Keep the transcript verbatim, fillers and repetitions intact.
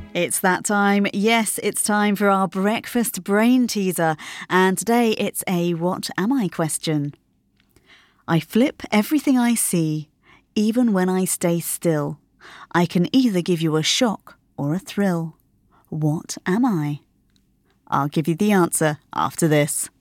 It's that time. Yes, it's time for our breakfast brain teaser. And today it's a what am I question. I flip everything I see, even when I stay still. I can either give you a shock or a thrill. What am I? I'll give you the answer after this.